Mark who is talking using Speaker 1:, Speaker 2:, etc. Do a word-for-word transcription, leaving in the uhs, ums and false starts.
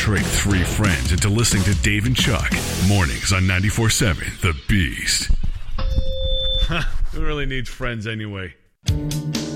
Speaker 1: trick three friends into listening to Dave and Chuck. Mornings on ninety-four point seven The Beast. Who really needs friends anyway?